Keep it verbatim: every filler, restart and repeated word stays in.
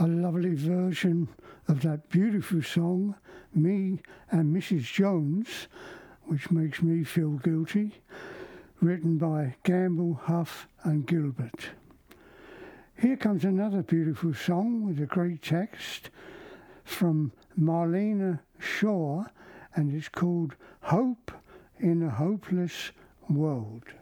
a lovely version of that beautiful song, Me and Missus Jones, which makes me feel guilty, written by Gamble, Huff and Gilbert. Here comes another beautiful song with a great text from Marlena Shaw, and it's called Hope in a Hopeless World.